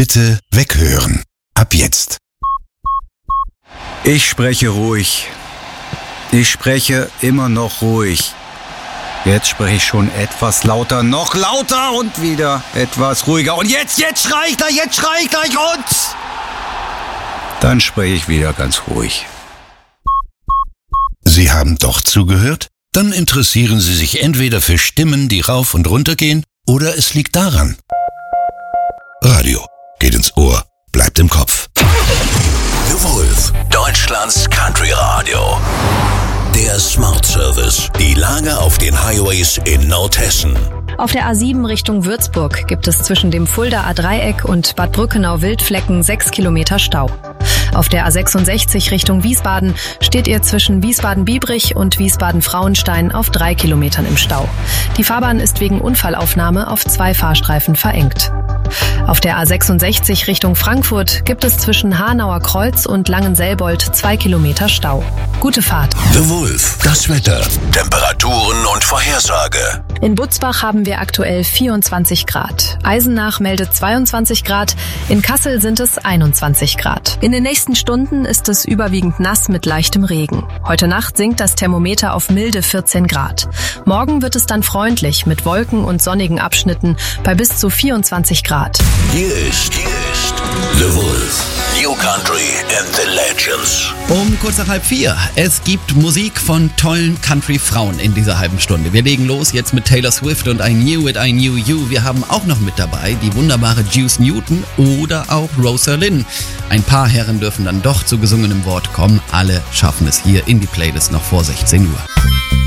Bitte weghören. Ab jetzt. Ich spreche ruhig. Ich spreche immer noch ruhig. Jetzt spreche ich schon etwas lauter, noch lauter und wieder etwas ruhiger. Und jetzt schrei ich gleich und dann spreche ich wieder ganz ruhig. Sie haben doch zugehört? Dann interessieren Sie sich entweder für Stimmen, die rauf und runter gehen, oder es liegt daran. Radio geht ins Ohr, bleibt im Kopf. The Wolf, Deutschlands Country Radio. Der Smart Service. Die Lage auf den Highways in Nordhessen. Auf der A7 Richtung Würzburg gibt es zwischen dem Fuldaer Dreieck und Bad Brückenau-Wildflecken 6 Kilometer Stau. Auf der A66 Richtung Wiesbaden steht ihr zwischen Wiesbaden-Biebrich und Wiesbaden-Frauenstein auf 3 Kilometern im Stau. Die Fahrbahn ist wegen Unfallaufnahme auf 2 Fahrstreifen verengt. Auf der A66 Richtung Frankfurt gibt es zwischen Hanauer Kreuz und Langenselbold 2 Kilometer Stau. Gute Fahrt. The Wolf, das Wetter, Temperaturen und Vorhersage. In Butzbach haben wir aktuell 24 Grad. Eisenach meldet 22 Grad. In Kassel sind es 21 Grad. In den nächsten Stunden ist es überwiegend nass mit leichtem Regen. Heute Nacht sinkt das Thermometer auf milde 14 Grad. Morgen wird es dann freundlich mit Wolken und sonnigen Abschnitten bei bis zu 24 Grad. Hier ist The Wolf. New Country and the Legends. Um kurz nach 3:30. Es gibt Musik von tollen Country-Frauen in dieser halben Stunde. Wir legen los jetzt mit Taylor Swift und I Knew It, I Knew You. Wir haben auch noch mit dabei die wunderbare Juice Newton oder auch Rosa Lynn. Ein paar Herren dürfen dann doch zu gesungenem Wort kommen. Alle schaffen es hier in die Playlist noch vor 16 Uhr.